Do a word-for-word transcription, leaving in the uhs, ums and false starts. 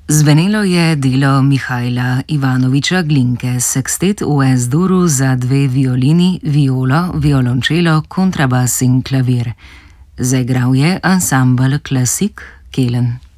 Zvenelo je delo Mihajla Ivanoviča Glinke, sekstet v es-duru za dve violini, violo, violončelo, kontrabas in klavir. Zaigral je ansambel Klasik Kelen.